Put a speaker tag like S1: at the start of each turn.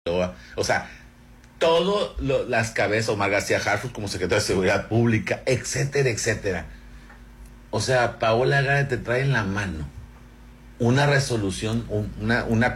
S1: O sea, las cabezas, Omar García Harfuch como secretario de Seguridad Pública, etcétera, etcétera. O sea, Paola Gare te trae en la mano una resolución, una